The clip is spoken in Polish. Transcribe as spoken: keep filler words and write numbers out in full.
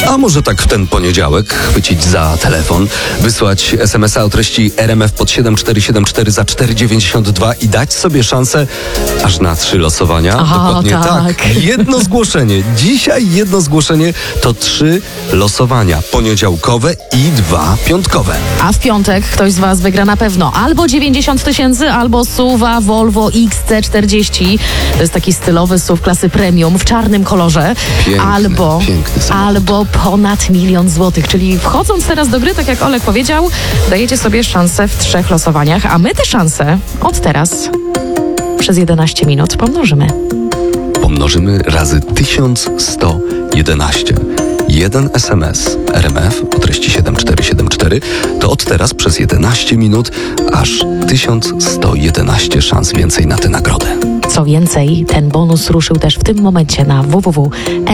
A może tak w ten poniedziałek chwycić za telefon, wysłać es em es a o treści er em ef pod siedem cztery siedem cztery za cztery dziewięćdziesiąt dwa i dać sobie szansę aż na trzy losowania? Aha, Dokładnie tak. tak. Jedno zgłoszenie. Dzisiaj jedno zgłoszenie to trzy losowania. Poniedziałkowe i dwa piątkowe. A w piątek ktoś z was wygra na pewno albo dziewięćdziesiąt tysięcy, albo suwa Volvo X C czterdzieści. To jest taki stylowy S U V klasy premium w czarnym kolorze. Piękny, albo, piękny samochód. albo ponad milion złotych. Czyli wchodząc teraz do gry, tak jak Olek powiedział, dajecie sobie szansę w trzech losowaniach, a my te szanse od teraz przez jedenaście minut pomnożymy. Pomnożymy razy tysiąc sto jedenaście. Jeden es em es er em ef o treści siedem cztery siedem cztery to od teraz przez jedenaście minut aż tysiąc sto jedenaście szans więcej na tę nagrodę. Co więcej, ten bonus ruszył też w tym momencie na w w w